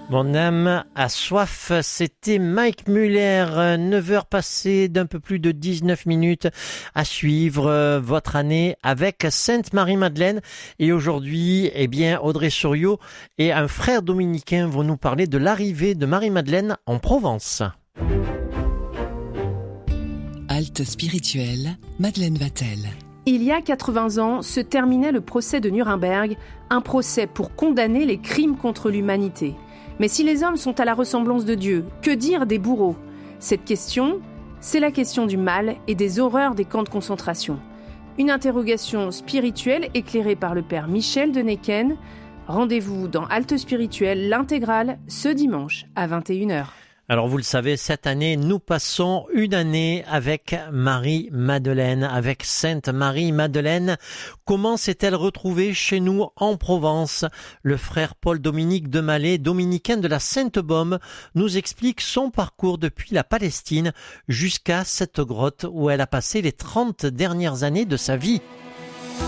Mon âme a soif, c'était Mike Muller, 9h passées d'un peu plus de 19 minutes à suivre votre année avec Sainte-Marie-Madeleine. Et aujourd'hui, Audrey Souriau et un frère dominicain vont nous parler de l'arrivée de Marie-Madeleine en Provence. Halte spirituelle, Madeleine Vatel. Il y a 80 ans se terminait le procès de Nuremberg, un procès pour condamner les crimes contre l'humanité. Mais si les hommes sont à la ressemblance de Dieu, que dire des bourreaux ? Cette question, c'est la question du mal et des horreurs des camps de concentration. Une interrogation spirituelle éclairée par le père Michel de Necken. Rendez-vous dans Halte spirituelle, l'intégrale, ce dimanche à 21h. Alors vous le savez, cette année, nous passons une année avec Marie-Madeleine, avec Sainte Marie-Madeleine. Comment s'est-elle retrouvée chez nous en Provence ? Le frère Paul-Dominique de Mallet, dominicain de la Sainte-Baume, nous explique son parcours depuis la Palestine jusqu'à cette grotte où elle a passé les 30 dernières années de sa vie.